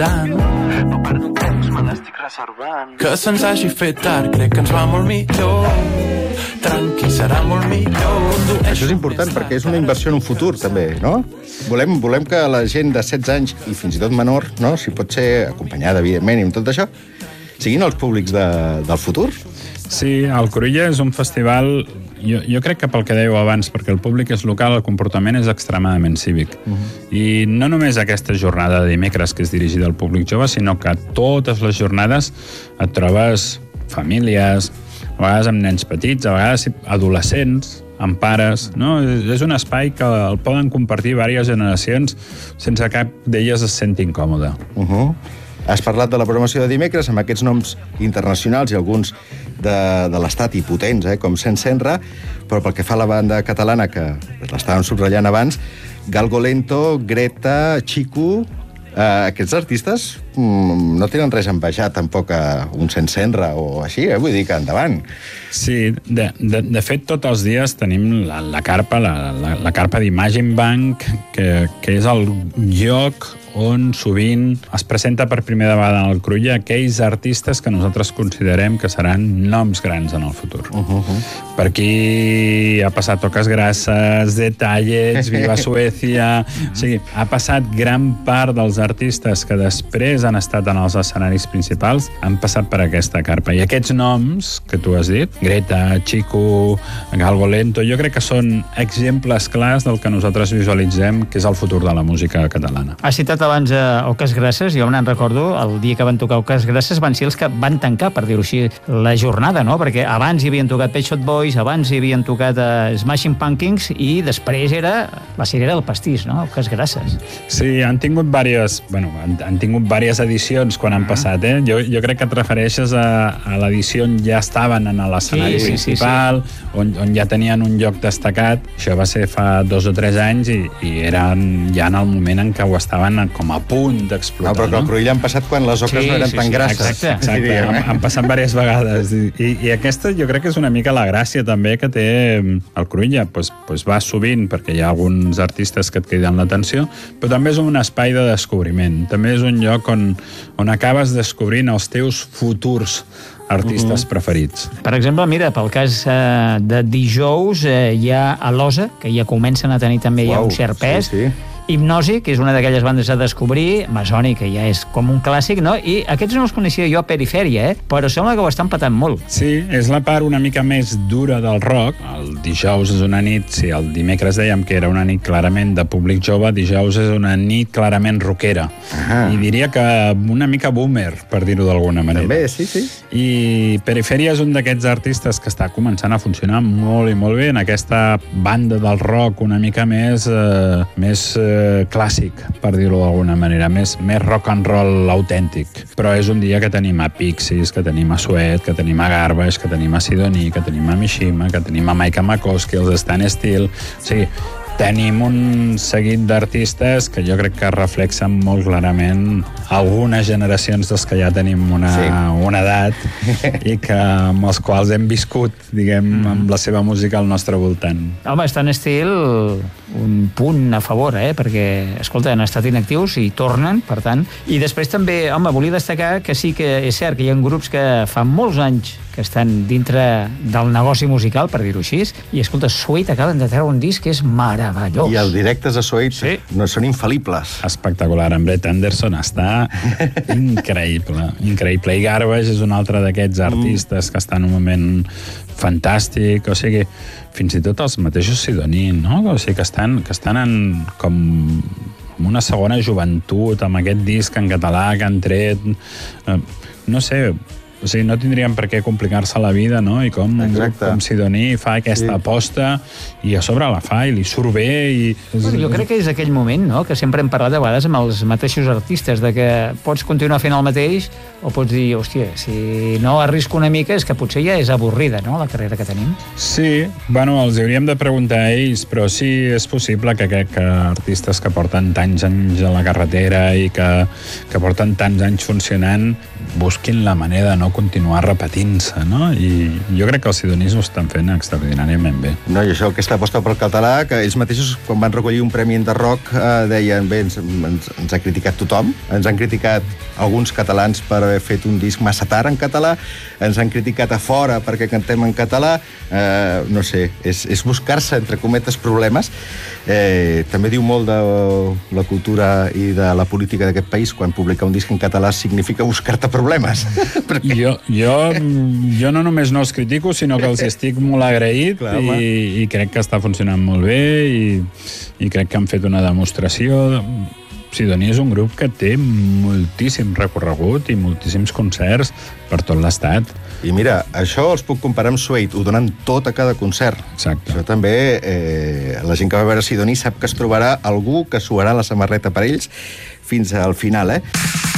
No perdo temps, me l'estic reservant. Que se'ns hagi fet tard, crec que ens va molt millor. Tranqui, serà molt millor. Això és important perquè és una inversió en un futur, també, no? Volem que la gent de 16 anys, i fins i tot menor, no? Si pot ser acompanyada, evidentment, i amb tot això, siguin els públics del futur. Sí, el Cruïlla és un festival... Jo crec que pel que dèieu abans, perquè el públic és local, el comportament és extremadament cívic. I no només aquesta jornada de dimecres que és dirigida al públic jove, sinó que totes les jornades et trobes famílies, a vegades amb nens petits, a vegades adolescents, amb pares, no? És un espai que el poden compartir diverses generacions sense cap d'elles es senti incòmode. Has parlat de la programació de dimecres amb aquests noms internacionals i alguns de l'estat i potents, com Sense-Enra, però pel que fa a la banda catalana, que l'estàvem subratllant abans, Galgo Lento, Greta, Chico... Aquests artistes no tenen res a envejar tampoc a un Sense-Enra o així, vull dir que endavant. Sí, de fet tots els dies tenim la carpa, la carpa d'Imagine Bank, que és el lloc on sovint es presenta per primera vegada en el Cruïlla aquells artistes que nosaltres considerem que seran noms grans en el futur. Per aquí ha passat Toques Grasses, Detalles, Viva Suècia... O sigui, ha passat gran part dels artistes que després han estat en els escenaris principals, han passat per aquesta carpa. I aquests noms que tu has dit, Greta, Chico, Galgo Lento, jo crec que són exemples clars del que nosaltres visualitzem que és el futur de la música catalana. Has citat abans Oques Grasses, jo me'n recordo, el dia que van tocar Oques Grasses van ser els que van tancar, per dir-ho així, la jornada, no? Perquè abans hi havien tocat Pet Shop Boys, abans hi havien tocat Smashing Pumpkins i després la cirera del pastís, no? Oques Grasses. Sí, han tingut diverses edicions quan han passat, Jo crec que et refereixes a l'edició on ja estaven en l'escenari principal, on ja tenien un lloc destacat. Això va ser fa 2 o 3 anys i eren ja en el moment en què ho estaven com a punt d'explotar. No, però que el Cruïlla han passat quan les oques no eren tan grasses. Exacte. Han passat diverses vegades. I aquesta jo crec que és una mica la gràcia també que té el Cruïlla. Pues va sovint perquè hi ha alguns artistes que et criden l'atenció, però també és un espai de descobriment. També és un lloc on acabes descobrint els teus futurs artistes preferits. Per exemple, mira, pel cas de dijous hi ha Alosa, que ja comencen a tenir també ja un cert pes. Hipnosi, que és una d'aquelles bandes a descobrir, Masoni, que ja és com un clàssic, no? I aquests no els coneixia jo a Perifèria, però sembla que ho estan patant molt. Sí, és la part una mica més dura del rock. El dijous és una nit, si el dimecres dèiem que era una nit clarament de públic jove, dijous és una nit clarament rockera. I diria que una mica boomer, per dir-ho d'alguna manera. També, sí. I Perifèria és un d'aquests artistes que està començant a funcionar molt i molt bé en aquesta banda del rock una mica més clàssic, per dir-ho d'alguna manera, més rock and roll autèntic. Però és un dia que tenim a Pixies, que tenim a Sweat, que tenim a Garbage, que tenim a Sidonie, que tenim a Mishima, que tenim a Micah McCoskey, els Stan Steele... O sigui, tenim un seguit d'artistes que jo crec que reflexen molt clarament algunes generacions dels que ja tenim una edat i que amb els quals hem viscut, diguem, amb la seva música al nostre voltant. Home, Stan Steele, un punt a favor, perquè, escolta, han estat inactius i tornen, per tant. I després també, home, volia destacar que sí que és cert que hi ha grups que fa molts anys que estan dintre del negoci musical, per dir-ho així, i escolta, Sweet acaben de treure un disc que és meravellós. I els directes de Sweet no són infal·libles. Espectacular, en Brett Anderson està increïble. I Garbage és un altre d'aquests artistes que està en un moment fantàstic, o sigui, fins i tot els mateixos Sidonie, no? O sigui, que estan en com una segona joventut, amb aquest disc en català que han tret, no sé, o sigui, no tindrien per què complicar-se la vida, no? I com un grup com Sidonie fa aquesta aposta i a sobre la fa i li surt bé i... Jo crec que és aquell moment, no?, que sempre hem parlat a vegades amb els mateixos artistes, de que pots continuar fent el mateix o pots dir, hòstia, si no arrisco una mica és que potser ja és avorrida, no?, la carrera que tenim. Sí, bueno, els hauríem de preguntar a ells, però sí, és possible que artistes que porten tants anys a la carretera i que porten tants anys funcionant busquin la manera de no continuar repetint-se, no? I jo crec que els sidonis ho estan fent extraordinàriament bé. No, i això, aquesta aposta pel català, que ells mateixos, quan van recollir un premi de rock, deien, bé, ens ha criticat tothom, ens han criticat alguns catalans per haver fet un disc massa tard en català, ens han criticat a fora perquè cantem en català, no sé, és buscar-se, entre cometes, problemes. També diu molt de la cultura i de la política d'aquest país, quan publicar un disc en català significa buscar-te problemes. Perquè... Jo no només no els critico, sinó que els estic molt agraït. Clar, i crec que està funcionant molt bé i crec que han fet una demostració. Sidonia és un grup que té moltíssim recorregut i moltíssims concerts per tot l'estat. I mira, això els puc comparar amb Suede, ho donen tot a cada concert. Exacte. Això també, la gent que va veure Sidonia sap que es trobarà algú que suarà la samarreta per ells fins al final,